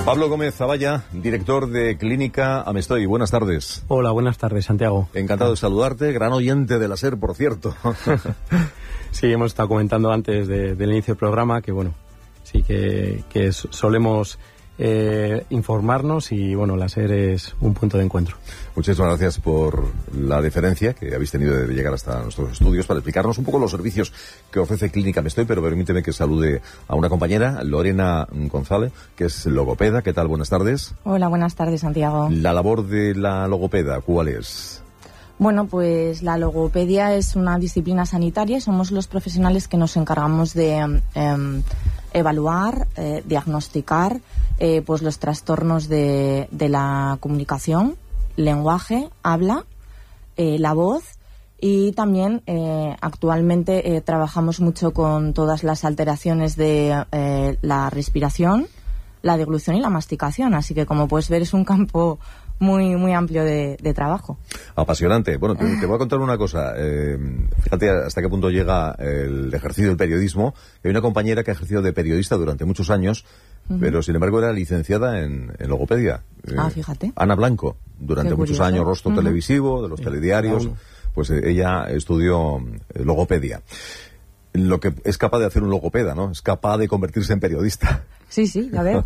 Pablo Gómez Zavalla, director de Clínica Amestoy. Buenas tardes. Hola, buenas tardes, Santiago. Encantado de saludarte, gran oyente de la SER, por cierto. Sí, hemos estado comentando antes del inicio del programa que, bueno, sí que solemos informarnos y, bueno, la SER es un punto de encuentro. Muchísimas gracias por la deferencia que habéis tenido de llegar hasta nuestros estudios para explicarnos un poco los servicios que ofrece Clínica Amestoy, pero permíteme que salude a una compañera, Lorena González, que es logopeda. ¿Qué tal? Buenas tardes. Hola, buenas tardes, Santiago. La labor de la logopeda, ¿cuál es? Bueno, pues la logopedia es una disciplina sanitaria. Somos los profesionales que nos encargamos de evaluar, diagnosticar pues los trastornos de la comunicación, lenguaje, habla, la voz, y también actualmente trabajamos mucho con todas las alteraciones de la respiración, la deglución y la masticación. Así que, como puedes ver, es un campo muy muy amplio de trabajo. Apasionante. Bueno, te voy a contar una cosa. Fíjate hasta qué punto llega el ejercicio del periodismo. Hay una compañera que ha ejercido de periodista durante muchos años, pero sin embargo era licenciada en logopedia. Fíjate. Ana Blanco, durante muchos años rostro televisivo, de los telediarios, pues ella estudió logopedia. Lo que es capaz de hacer un logopeda, ¿no? Es capaz de convertirse en periodista. Sí, ya veo.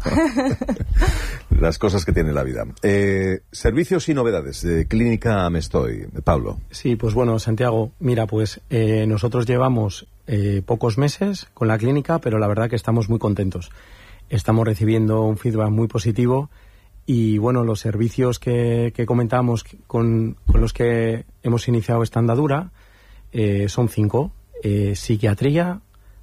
Las cosas que tiene la vida. Servicios y novedades de Clínica Amestoy. Pablo. Sí, pues bueno, Santiago, mira, pues nosotros llevamos pocos meses con la clínica, pero la verdad que estamos muy contentos. Estamos recibiendo un feedback muy positivo y, bueno, los servicios que comentamos con los que hemos iniciado esta andadura son 5. Psiquiatría,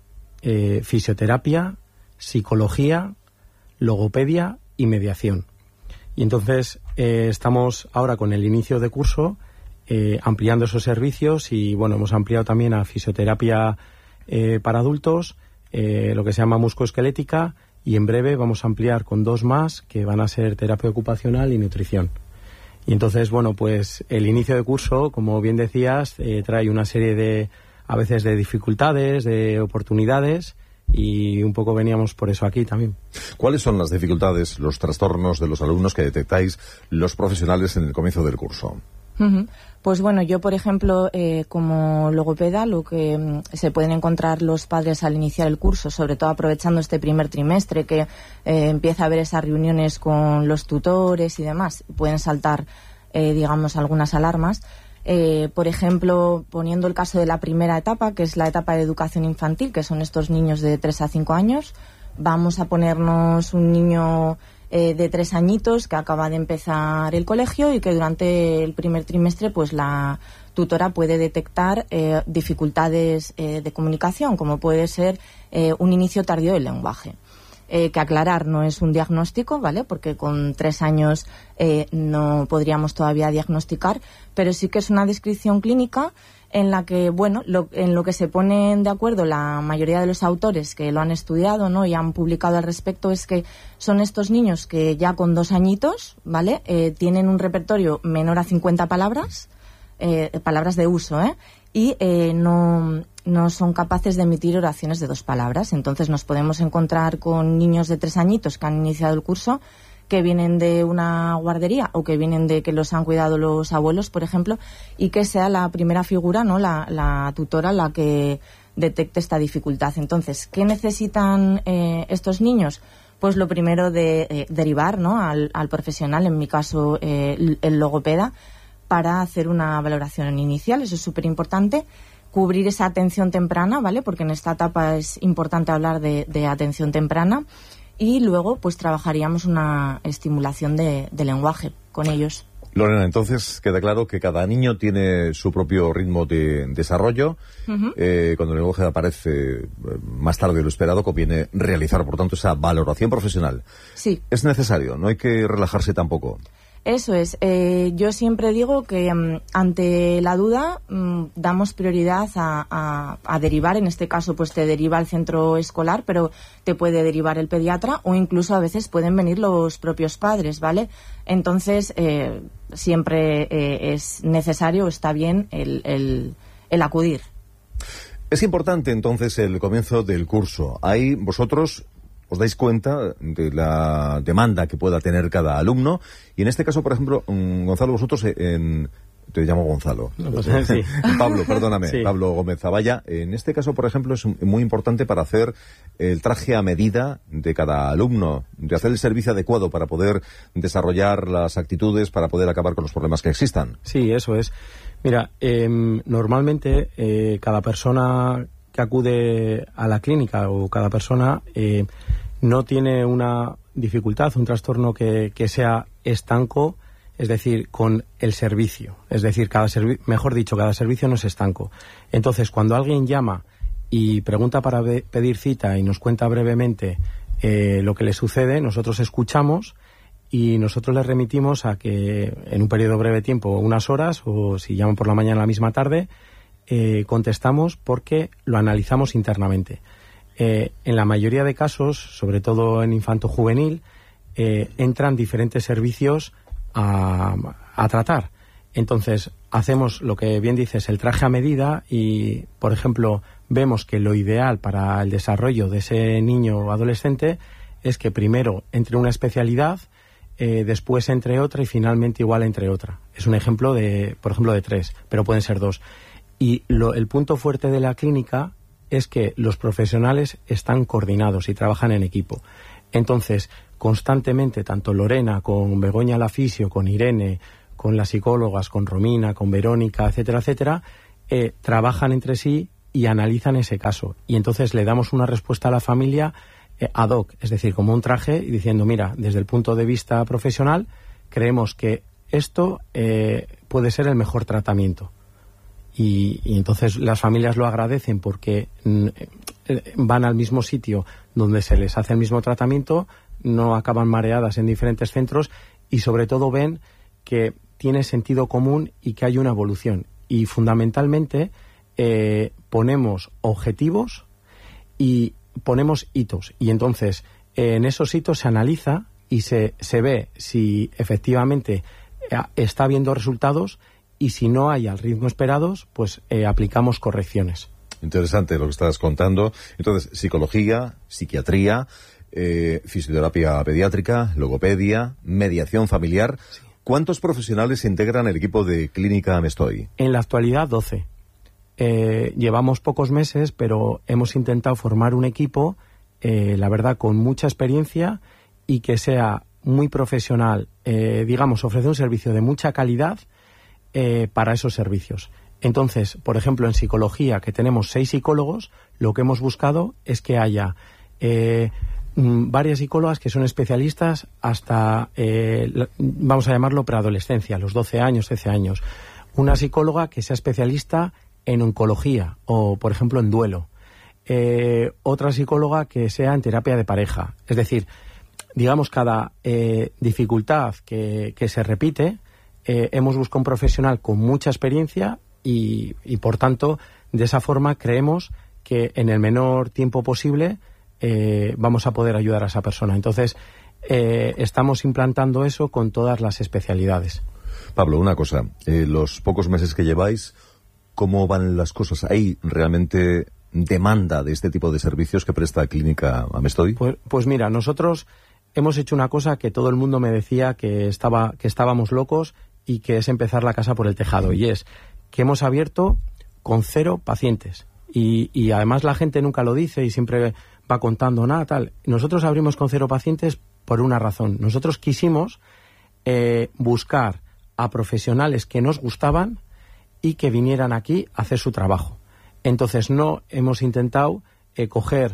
fisioterapia, psicología, logopedia y mediación. Y entonces estamos ahora con el inicio de curso ampliando esos servicios y, bueno, hemos ampliado también a fisioterapia para adultos, lo que se llama musculoesquelética, y en breve vamos a ampliar con 2 más que van a ser terapia ocupacional y nutrición. Y entonces, bueno, pues el inicio de curso, como bien decías, trae una serie a veces de dificultades, de oportunidades, y un poco veníamos por eso aquí también. ¿Cuáles son las dificultades, los trastornos de los alumnos que detectáis los profesionales en el comienzo del curso? Pues bueno, yo, por ejemplo, como logopeda, lo que se pueden encontrar los padres al iniciar el curso, sobre todo aprovechando este primer trimestre, que empieza a haber esas reuniones con los tutores y demás, pueden saltar, digamos, algunas alarmas. Por ejemplo, poniendo el caso de la primera etapa, que es la etapa de educación infantil, que son estos niños de 3 a 5 años, vamos a ponernos un niño de 3 añitos que acaba de empezar el colegio y que durante el primer trimestre pues la tutora puede detectar dificultades de comunicación, como puede ser un inicio tardío del lenguaje. Que aclarar, no es un diagnóstico, ¿vale? Porque con 3 años no podríamos todavía diagnosticar, pero sí que es una descripción clínica en la que, bueno, en lo que se ponen de acuerdo la mayoría de los autores que lo han estudiado, ¿no?, y han publicado al respecto, es que son estos niños que ya con 2 añitos, ¿vale?, tienen un repertorio menor a 50 palabras, palabras de uso, y no son capaces de emitir oraciones de 2 palabras. Entonces nos podemos encontrar con niños de 3 añitos que han iniciado el curso, que vienen de una guardería o que vienen de que los han cuidado los abuelos, por ejemplo, y que sea la primera figura, ¿no?, la tutora la que detecte esta dificultad. Entonces, ¿qué necesitan estos niños? Pues lo primero de derivar, ¿no?, al profesional, en mi caso el logopeda, para hacer una valoración inicial. Eso es súper importante. Cubrir esa atención temprana, ¿vale?, porque en esta etapa es importante hablar de atención temprana. Y luego, pues trabajaríamos una estimulación de lenguaje con ellos. Lorena, entonces queda claro que cada niño tiene su propio ritmo de desarrollo. Cuando el lenguaje aparece más tarde de lo esperado, conviene realizar, por tanto, esa valoración profesional. Sí. Es necesario, no hay que relajarse tampoco. Eso es. Yo siempre digo que ante la duda damos prioridad a derivar. En este caso, pues te deriva al centro escolar, pero te puede derivar el pediatra o incluso a veces pueden venir los propios padres, ¿vale? Entonces, siempre es necesario, está bien el acudir. Es importante, entonces, el comienzo del curso. Ahí vosotros os dais cuenta de la demanda que pueda tener cada alumno. Y en este caso, por ejemplo, Gonzalo, vosotros te llamo Gonzalo. No, pues, sí. Pablo, perdóname, sí. Pablo Gómez Zavalla. En este caso, por ejemplo, es muy importante para hacer el traje a medida de cada alumno, de hacer el servicio adecuado para poder desarrollar las actitudes, para poder acabar con los problemas que existan. Sí, eso es. Mira, normalmente cada persona que acude a la clínica o cada persona no tiene una dificultad, un trastorno que sea estanco, es decir, con el servicio. Es decir, cada servicio no es estanco. Entonces, cuando alguien llama y pregunta para pedir cita y nos cuenta brevemente lo que le sucede, nosotros escuchamos y nosotros le remitimos a que en un periodo breve de tiempo, unas horas, o si llaman por la mañana a la misma tarde, contestamos porque lo analizamos internamente. En la mayoría de casos, sobre todo en infanto-juvenil, entran diferentes servicios a tratar. Entonces, hacemos lo que bien dices, el traje a medida y, por ejemplo, vemos que lo ideal para el desarrollo de ese niño o adolescente es que primero entre una especialidad, después entre otra y finalmente igual entre otra. Es un ejemplo por ejemplo, de 3, pero pueden ser 2. Y el punto fuerte de la clínica es que los profesionales están coordinados y trabajan en equipo. Entonces, constantemente, tanto Lorena, con Begoña la fisio, con Irene, con las psicólogas, con Romina, con Verónica, etcétera, etcétera, trabajan entre sí y analizan ese caso. Y entonces le damos una respuesta a la familia ad hoc, es decir, como un traje, y diciendo, mira, desde el punto de vista profesional, creemos que esto puede ser el mejor tratamiento. Y entonces las familias lo agradecen porque van al mismo sitio donde se les hace el mismo tratamiento, no acaban mareadas en diferentes centros y sobre todo ven que tiene sentido común y que hay una evolución. Y fundamentalmente ponemos objetivos y ponemos hitos. Y entonces en esos hitos se analiza y se ve si efectivamente está habiendo resultados y si no hay al ritmo esperados, pues aplicamos correcciones. Interesante lo que estás contando. Entonces, psicología, psiquiatría, fisioterapia pediátrica, logopedia, mediación familiar. Sí. ¿Cuántos profesionales integran el equipo de Clínica Amestoy? En la actualidad, 12. Llevamos pocos meses, pero hemos intentado formar un equipo, la verdad, con mucha experiencia y que sea muy profesional, digamos, ofrecer un servicio de mucha calidad para esos servicios. Entonces, por ejemplo, en psicología, que tenemos 6 psicólogos, lo que hemos buscado es que haya varias psicólogas que son especialistas hasta, vamos a llamarlo preadolescencia, los 12 años, 13 años. Una psicóloga que sea especialista en oncología o, por ejemplo, en duelo. Otra psicóloga que sea en terapia de pareja. Es decir, digamos, cada dificultad que se repite, hemos buscado un profesional con mucha experiencia y por tanto, de esa forma creemos que en el menor tiempo posible vamos a poder ayudar a esa persona. Entonces, estamos implantando eso con todas las especialidades. Pablo, una cosa, los pocos meses que lleváis, ¿cómo van las cosas? ¿Hay realmente demanda de este tipo de servicios que presta Clínica Amestoy? Pues mira, nosotros hemos hecho una cosa que todo el mundo me decía que estábamos locos y que es empezar la casa por el tejado, y es que hemos abierto con 0 pacientes y además la gente nunca lo dice y siempre va contando nada tal. Nosotros abrimos con 0 pacientes por una razón. Nosotros quisimos buscar a profesionales que nos gustaban y que vinieran aquí a hacer su trabajo. Entonces no hemos intentado coger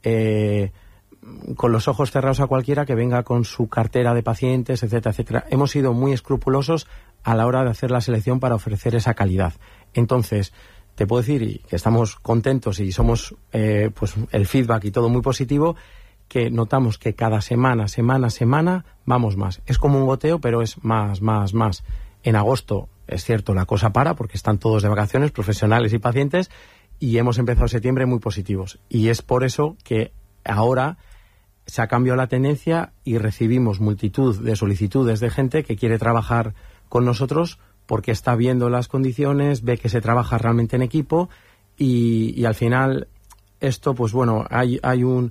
con los ojos cerrados a cualquiera que venga con su cartera de pacientes, etcétera, etcétera. Hemos sido muy escrupulosos a la hora de hacer la selección para ofrecer esa calidad. Entonces, te puedo decir que estamos contentos y somos, pues el feedback y todo muy positivo, que notamos que cada semana vamos más. Es como un goteo, pero es más. En agosto, es cierto, la cosa para porque están todos de vacaciones, profesionales y pacientes, y hemos empezado septiembre muy positivos. Y es por eso que ahora se ha cambiado la tendencia y recibimos multitud de solicitudes de gente que quiere trabajar con nosotros porque está viendo las condiciones, ve que se trabaja realmente en equipo y al final esto, pues bueno, hay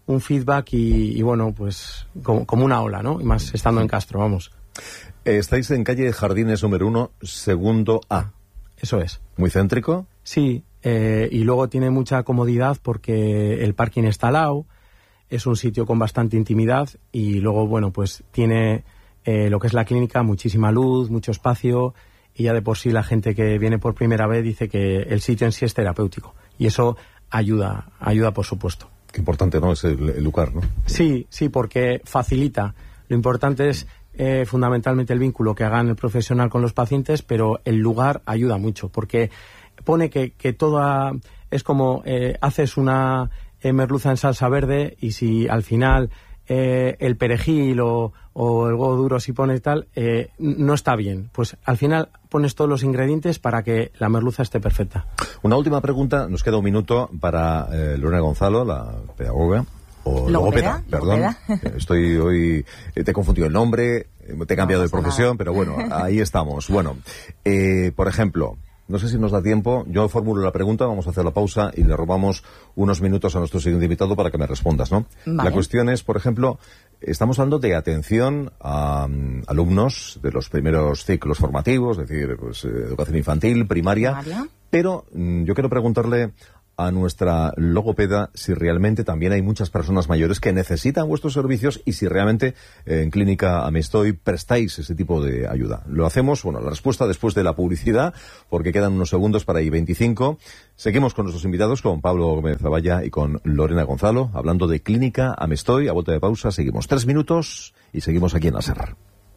feedback y bueno, pues como una ola, ¿no? Y más estando en Castro, vamos. Estáis en calle Jardines número 1, segundo A. Eso es. ¿Muy céntrico? Sí, y luego tiene mucha comodidad porque el parking está al lado, es un sitio con bastante intimidad y luego, bueno, pues tiene lo que es la clínica, muchísima luz, mucho espacio, y ya de por sí la gente que viene por primera vez dice que el sitio en sí es terapéutico y eso ayuda por supuesto. Qué importante, ¿no? Es el lugar, ¿no? Sí, porque facilita. Lo importante es fundamentalmente el vínculo que hagan el profesional con los pacientes, pero el lugar ayuda mucho, porque pone que toda... Es como haces una merluza en salsa verde y si al final el perejil o el huevo duro si pones tal, no está bien. Pues al final pones todos los ingredientes para que la merluza esté perfecta. Una última pregunta, nos queda un minuto para Lorena Gonzalo, la pedagoga. O logopeda, perdón. Estoy hoy, te he confundido el nombre, te he cambiado de profesión, pero bueno, ahí estamos. Bueno, por ejemplo, no sé si nos da tiempo, yo formulo la pregunta, vamos a hacer la pausa y le robamos unos minutos a nuestro siguiente invitado para que me respondas, ¿no? Vale. La cuestión es, por ejemplo, estamos hablando de atención a alumnos de los primeros ciclos formativos, es decir, pues, educación infantil, primaria, pero yo quiero preguntarle a nuestra logopeda si realmente también hay muchas personas mayores que necesitan vuestros servicios y si realmente en Clínica Amestoy prestáis ese tipo de ayuda. Lo hacemos, bueno, la respuesta después de la publicidad, porque quedan unos segundos para I25. Seguimos con nuestros invitados, con Pablo Gómez Zavalla y con Lorena Gonzalo, hablando de Clínica Amestoy. A vuelta de pausa, seguimos 3 minutos y seguimos aquí en la SER.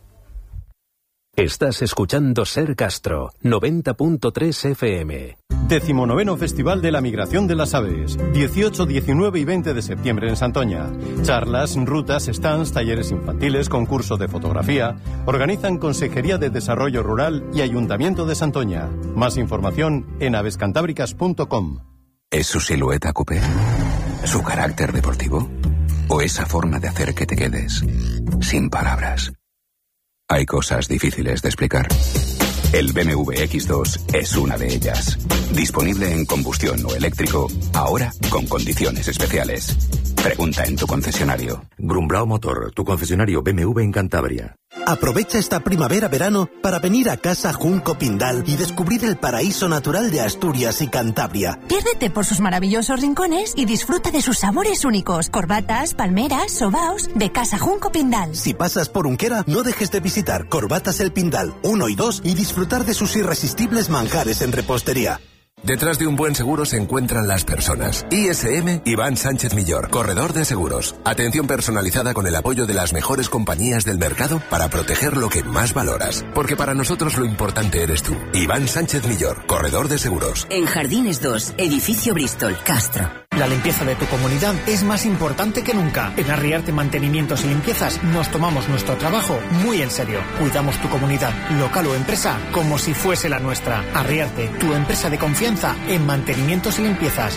Estás escuchando SER Castro, 90.3 FM. 19º Festival de la Migración de las Aves, 18, 19 y 20 de septiembre en Santoña. Charlas, rutas, stands, talleres infantiles, concurso de fotografía. Organizan Consejería de Desarrollo Rural y Ayuntamiento de Santoña. Más información en avescantábricas.com. ¿Es su silueta coupé? ¿Su carácter deportivo? ¿O esa forma de hacer que te quedes sin palabras? Hay cosas difíciles de explicar. El BMW X2 es una de ellas. Disponible en combustión o eléctrico, ahora con condiciones especiales. Pregunta en tu concesionario. Grumbrao Motor, tu concesionario BMW en Cantabria. Aprovecha esta primavera-verano para venir a Casa Junco Pindal y descubrir el paraíso natural de Asturias y Cantabria. Piérdete por sus maravillosos rincones y disfruta de sus sabores únicos. Corbatas, palmeras, sobaos de Casa Junco Pindal. Si pasas por Unquera, no dejes de visitar Corbatas El Pindal 1 y 2 y disfrutar de sus irresistibles manjares en repostería. Detrás de un buen seguro se encuentran las personas. ISM Iván Sánchez Millor, corredor de seguros. Atención personalizada con el apoyo de las mejores compañías del mercado para proteger lo que más valoras. Porque para nosotros lo importante eres tú. Iván Sánchez Millor, corredor de seguros. En Jardines 2, edificio Bristol, Castro. La limpieza de tu comunidad es más importante que nunca. En Arriarte Mantenimientos y Limpiezas nos tomamos nuestro trabajo muy en serio. Cuidamos tu comunidad, local o empresa, como si fuese la nuestra. Arriarte, tu empresa de confianza en mantenimientos y limpiezas.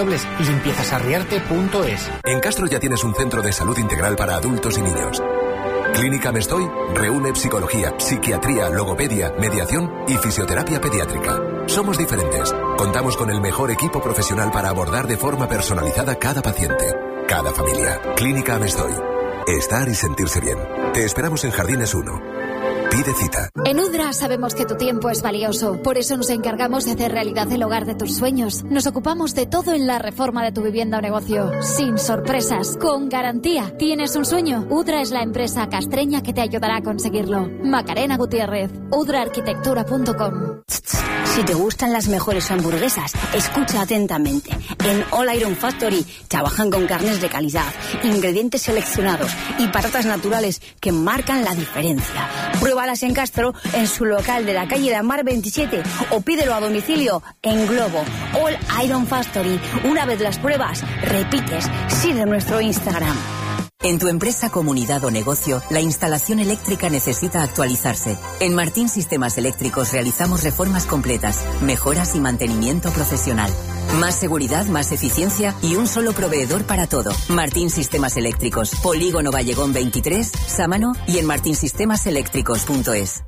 www.limpiezasarriarte.es. En Castro ya tienes un centro de salud integral para adultos y niños. Clínica Amestoy reúne psicología, psiquiatría, logopedia, mediación y fisioterapia pediátrica. Somos diferentes. Contamos con el mejor equipo profesional para abordar de forma personalizada cada paciente, cada familia. Clínica Amestoy. Estar y sentirse bien. Te esperamos en Jardines 1. Pide cita. En Udra sabemos que tu tiempo es valioso. Por eso nos encargamos de hacer realidad el hogar de tus sueños. Nos ocupamos de todo en la reforma de tu vivienda o negocio. Sin sorpresas, con garantía. ¿Tienes un sueño? Udra es la empresa castreña que te ayudará a conseguirlo. Macarena Gutiérrez, udraarquitectura.com. Si te gustan las mejores hamburguesas, escucha atentamente. En All Iron Factory trabajan con carnes de calidad, ingredientes seleccionados y patatas naturales que marcan la diferencia. Pruébalas en Castro, en su local de la calle La Mar 27 o pídelo a domicilio en Globo. All Iron Factory. Una vez las pruebas, repites. Sigue nuestro Instagram. En tu empresa, comunidad o negocio, la instalación eléctrica necesita actualizarse. En Martín Sistemas Eléctricos realizamos reformas completas, mejoras y mantenimiento profesional. Más seguridad, más eficiencia y un solo proveedor para todo. Martín Sistemas Eléctricos, Polígono Vallegón 23, Sámano y en martinsistemaseletricos.es.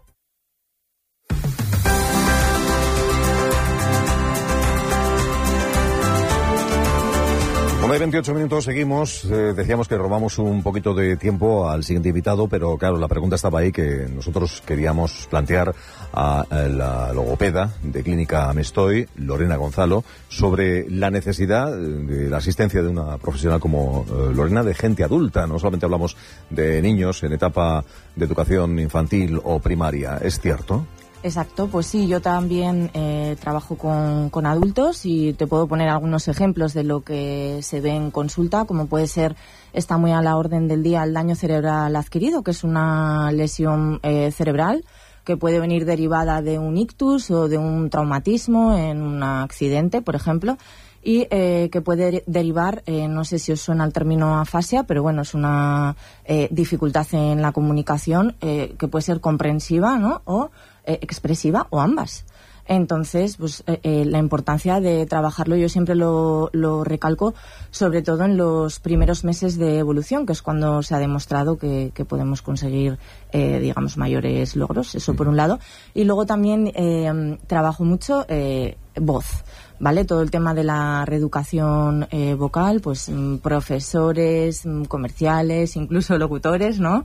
Bueno, hay 28 minutos, seguimos. Decíamos que robamos un poquito de tiempo al siguiente invitado, pero claro, la pregunta estaba ahí que nosotros queríamos plantear a la logopeda de Clínica Amestoy, Lorena Gonzalo, sobre la necesidad de la asistencia de una profesional como Lorena de gente adulta. No solamente hablamos de niños en etapa de educación infantil o primaria. ¿Es cierto? Exacto, pues sí, yo también trabajo con adultos y te puedo poner algunos ejemplos de lo que se ve en consulta, como puede ser, está muy a la orden del día, el daño cerebral adquirido, que es una lesión cerebral que puede venir derivada de un ictus o de un traumatismo en un accidente, por ejemplo, y que puede derivar, no sé si os suena el término afasia, pero bueno, es una dificultad en la comunicación que puede ser comprensiva, ¿no?, o expresiva, o ambas. Entonces, pues la importancia de trabajarlo yo siempre lo recalco, sobre todo en los primeros meses de evolución, que es cuando se ha demostrado que podemos conseguir, digamos, mayores logros. Eso por un lado. Y luego también trabajo mucho voz, ¿vale? Todo el tema de la reeducación vocal, pues profesores, comerciales, incluso locutores, ¿no?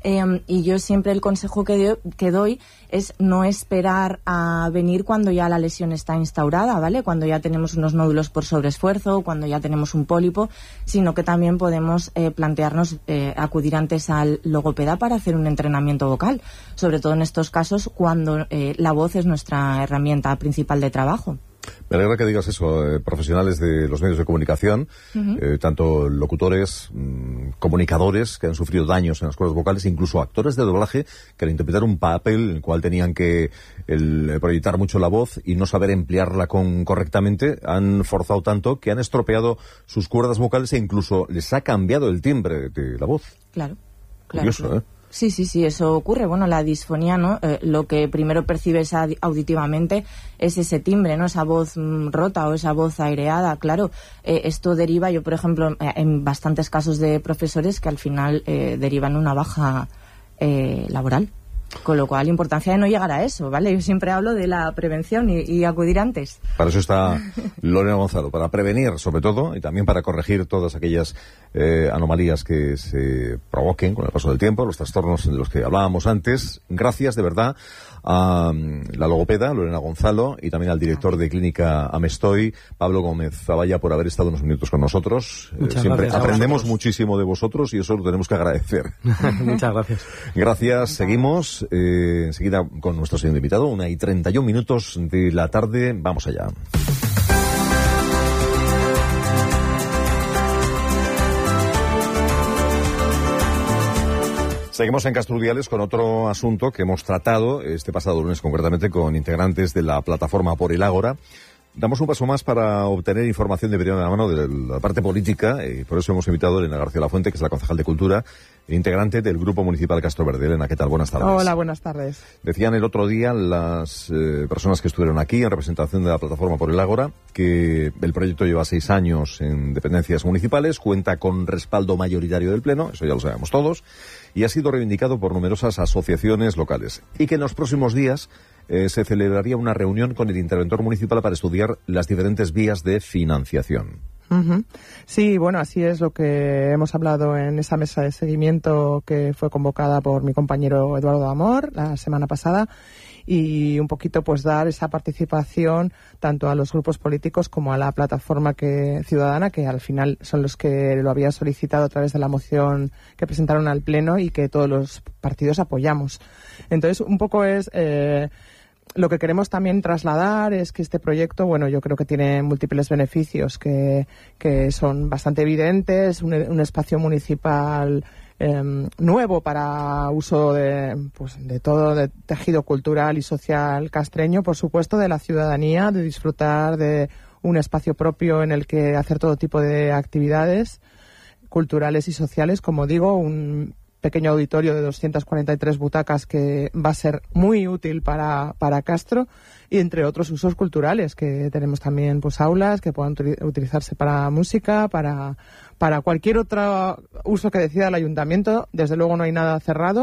Y yo siempre el consejo que doy es no esperar a venir cuando ya la lesión está instaurada, ¿vale? Cuando ya tenemos unos nódulos por sobreesfuerzo, cuando ya tenemos un pólipo, sino que también podemos plantearnos acudir antes al logopeda para hacer un entrenamiento vocal, sobre todo en estos casos cuando la voz es nuestra herramienta principal de trabajo. Me alegra que digas eso, profesionales de los medios de comunicación, tanto locutores, comunicadores que han sufrido daños en las cuerdas vocales, incluso actores de doblaje que al interpretar un papel en el cual tenían que proyectar mucho la voz y no saber emplearla correctamente, han forzado tanto que han estropeado sus cuerdas vocales e incluso les ha cambiado el timbre de la voz. Claro. Curioso, claro. Sí, eso ocurre. Bueno, la disfonía, ¿no? Lo que primero percibes auditivamente es ese timbre, ¿no? Esa voz rota o esa voz aireada, claro. Esto deriva, yo por ejemplo, en bastantes casos de profesores que al final derivan una baja laboral. Con lo cual, importancia de no llegar a eso, ¿vale? Yo siempre hablo de la prevención y acudir antes. Para eso está Lorena Gonzalo, para prevenir, sobre todo, y también para corregir todas aquellas anomalías que se provoquen con el paso del tiempo, los trastornos de los que hablábamos antes. Gracias, de verdad, a la logopeda, Lorena Gonzalo, y también al director de Clínica Amestoy, Pablo Gómez Zavalla, por haber estado unos minutos con nosotros. Siempre aprendemos muchísimo de vosotros y eso lo tenemos que agradecer. Muchas gracias. Gracias, seguimos enseguida con nuestro siguiente invitado, 1:31 de la tarde. Vamos allá. Seguimos en Castrudiales con otro asunto que hemos tratado este pasado lunes, concretamente con integrantes de la plataforma Por el Ágora. Damos un paso más para obtener información de primera mano de la parte política y por eso hemos invitado a Elena García Lafuente, que es la concejal de Cultura, integrante del Grupo Municipal Castroverde. Elena, ¿qué tal? Buenas tardes. Hola, buenas tardes. Decían el otro día las personas que estuvieron aquí en representación de la plataforma Por el Ágora que el proyecto lleva 6 años en dependencias municipales, cuenta con respaldo mayoritario del Pleno, eso ya lo sabemos todos, y ha sido reivindicado por numerosas asociaciones locales. Y que en los próximos días se celebraría una reunión con el interventor municipal para estudiar las diferentes vías de financiación. Sí, bueno, así es lo que hemos hablado en esa mesa de seguimiento que fue convocada por mi compañero Eduardo Amor la semana pasada, y un poquito pues dar esa participación tanto a los grupos políticos como a la plataforma ciudadana, que al final son los que lo habían solicitado a través de la moción que presentaron al Pleno y que todos los partidos apoyamos. Entonces, un poco es lo que queremos también trasladar es que este proyecto, bueno, yo creo que tiene múltiples beneficios que son bastante evidentes, un espacio municipal nuevo para uso de todo, de tejido cultural y social castreño, por supuesto, de la ciudadanía, de disfrutar de un espacio propio en el que hacer todo tipo de actividades culturales y sociales, como digo, un pequeño auditorio de 243 butacas que va a ser muy útil para Castro, y entre otros usos culturales que tenemos también, pues aulas que puedan utilizarse para música, para cualquier otro uso que decida el ayuntamiento. Desde luego no hay nada cerrado.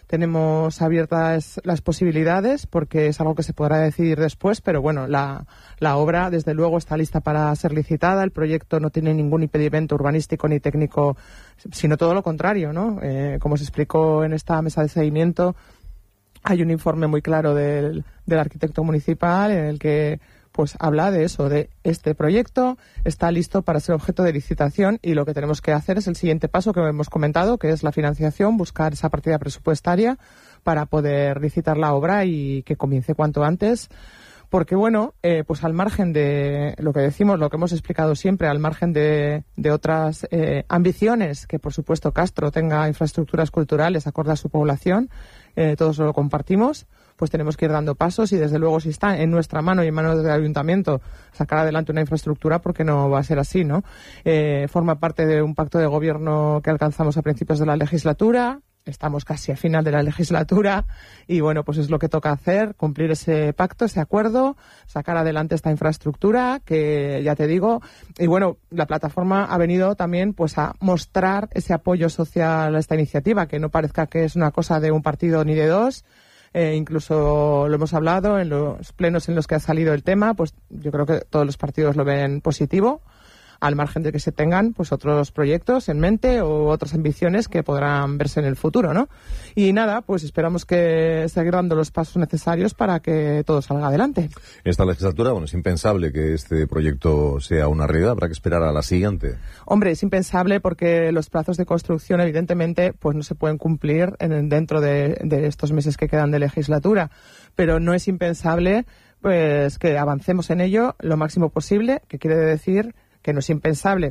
tenemos abiertas las posibilidades porque es algo que se podrá decidir después, pero bueno, la obra desde luego está lista para ser licitada. El proyecto no tiene ningún impedimento urbanístico ni técnico, sino todo lo contrario, ¿no? Como se explicó en esta mesa de seguimiento, hay un informe muy claro del arquitecto municipal en el que pues habla de eso, de este proyecto está listo para ser objeto de licitación y lo que tenemos que hacer es el siguiente paso que hemos comentado, que es la financiación, buscar esa partida presupuestaria para poder licitar la obra y que comience cuanto antes. Porque bueno, pues al margen de lo que decimos, lo que hemos explicado siempre, al margen de otras ambiciones, que por supuesto Castro tenga infraestructuras culturales acorde a su población, todos lo compartimos, pues tenemos que ir dando pasos y desde luego si está en nuestra mano y en manos del ayuntamiento sacar adelante una infraestructura, porque no va a ser así, ¿no? Forma parte de un pacto de gobierno que alcanzamos a principios de la legislatura. Estamos casi a final de la legislatura y bueno, pues es lo que toca hacer, cumplir ese pacto, ese acuerdo, sacar adelante esta infraestructura que ya te digo. Y bueno, la plataforma ha venido también pues a mostrar ese apoyo social a esta iniciativa, que no parezca que es una cosa de un partido ni de dos. Incluso lo hemos hablado en los plenos en los que ha salido el tema, pues yo creo que todos los partidos lo ven positivo, al margen de que se tengan pues otros proyectos en mente o otras ambiciones que podrán verse en el futuro, ¿no? Y nada, pues esperamos que seguir dando los pasos necesarios para que todo salga adelante. Esta legislatura, bueno, es impensable que este proyecto sea una realidad, habrá que esperar a la siguiente. Hombre, es impensable porque los plazos de construcción evidentemente pues no se pueden cumplir dentro de estos meses que quedan de legislatura, pero no es impensable pues que avancemos en ello lo máximo posible, que quiere decir que no es impensable